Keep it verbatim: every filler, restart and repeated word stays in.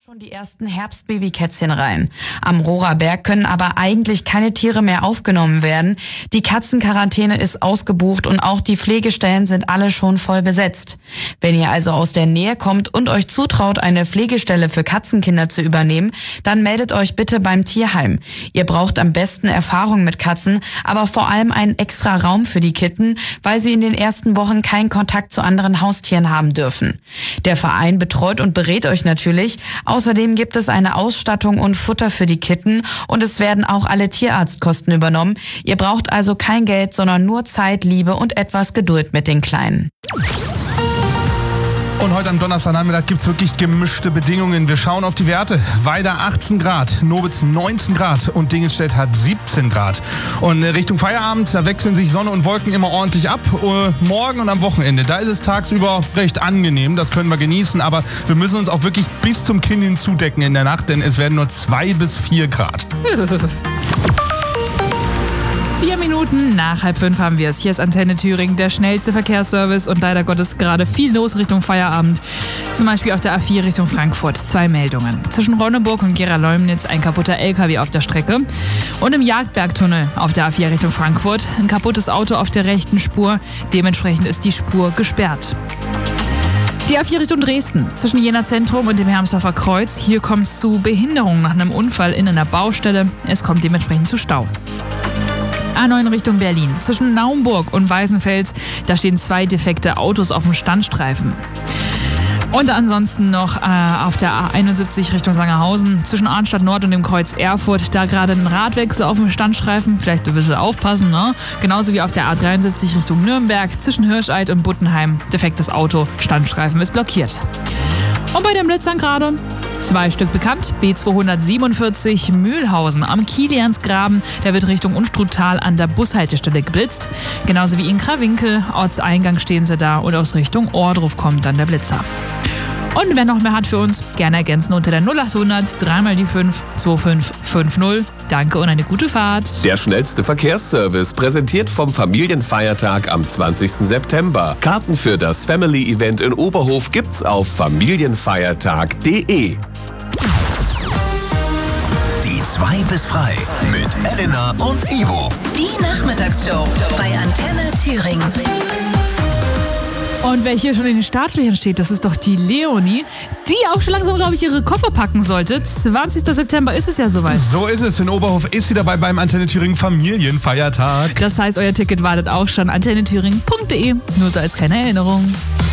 Schon die ersten Herbstbabykätzchen rein. Am Rohrer können aber eigentlich keine Tiere mehr aufgenommen werden. Die Katzenquarantäne ist ausgebucht und auch die Pflegestellen sind alle schon voll besetzt. Wenn ihr also aus der Nähe kommt und euch zutraut, eine Pflegestelle für Katzenkinder zu übernehmen, dann meldet euch bitte beim Tierheim. Ihr braucht am besten Erfahrung mit Katzen, aber vor allem einen extra Raum für die Kitten, weil sie in den ersten Wochen keinen Kontakt zu anderen Haustieren haben dürfen. Der Verein betreut und berät euch natürlich. Außerdem gibt es eine Ausstattung und Futter für die Kitten und es werden auch alle Tierarztkosten übernommen. Ihr braucht also kein Geld, sondern nur Zeit, Liebe und etwas Geduld mit den Kleinen. Und heute am Donnerstagnachmittag gibt's wirklich gemischte Bedingungen. Wir schauen auf die Werte. Weida achtzehn Grad, Nobitz neunzehn Grad und Dingelstedt hat siebzehn Grad. Und Richtung Feierabend, da wechseln sich Sonne und Wolken immer ordentlich ab. Morgen und am Wochenende, da ist es tagsüber recht angenehm, das können wir genießen. Aber wir müssen uns auch wirklich bis zum Kinn hin zudecken in der Nacht, denn es werden nur zwei bis vier Grad. Vier Minuten nach halb fünf haben wir es. Hier ist Antenne Thüringen, der schnellste Verkehrsservice und leider Gottes gerade viel los Richtung Feierabend. Zum Beispiel auf der A vier Richtung Frankfurt. Zwei Meldungen. Zwischen Ronneburg und Gera-Leumnitz ein kaputter L K W auf der Strecke. Und im Jagdbergtunnel auf der A vier Richtung Frankfurt ein kaputtes Auto auf der rechten Spur. Dementsprechend ist die Spur gesperrt. Die A vier Richtung Dresden, zwischen Jena Zentrum und dem Hermsdorfer Kreuz. Hier kommt es zu Behinderungen nach einem Unfall in einer Baustelle. Es kommt dementsprechend zu Stau. A neun Richtung Berlin. Zwischen Naumburg und Weißenfels, da stehen zwei defekte Autos auf dem Standstreifen. Und ansonsten noch äh, auf der A einundsiebzig Richtung Sangerhausen, zwischen Arnstadt Nord und dem Kreuz Erfurt, da gerade ein Radwechsel auf dem Standstreifen, vielleicht ein bisschen aufpassen, ne? Genauso wie auf der A dreiundsiebzig Richtung Nürnberg, zwischen Hirscheid und Buttenheim, defektes Auto, Standstreifen ist blockiert. Und bei den Blitzern gerade zwei Stück bekannt. B zweihundertsiebenundvierzig Mühlhausen am Kiliansgraben. Der wird Richtung Unstruttal an der Bushaltestelle geblitzt. Genauso wie in Krawinkel. Ortseingang stehen sie da und aus Richtung Ohrdruf kommt dann der Blitzer. Und wer noch mehr hat für uns, gerne ergänzen unter der null achthundert drei mal die fünf zwei fünf fünf null. Danke und eine gute Fahrt. Der schnellste Verkehrsservice, präsentiert vom Familienfeiertag am zwanzigsten September. Karten für das Family-Event in Oberhof gibt's auf familienfeiertag punkt de. Die zwei bis frei mit Elena und Ivo. Die Nachmittagsshow bei Antenne Thüringen. Und wer hier schon in den Startlöchern steht, das ist doch die Leonie, die auch schon langsam, glaube ich, ihre Koffer packen sollte. zwanzigsten September ist es ja soweit. So ist es. In Oberhof ist sie dabei beim Antenne Thüringen Familienfeiertag. Das heißt, euer Ticket wartet auch schon. antenne thüringen punkt de. Nur so als kleine Erinnerung.